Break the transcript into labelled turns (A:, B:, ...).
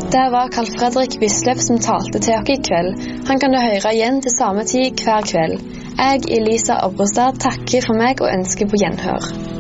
A: Det var Carl Fredrik Wisløff som talte til dere i kveld. Han kan du høre igjen til samme tid hver kveld. Jeg, Elisa Obrostad, takker for meg og ønsker på gjenhør.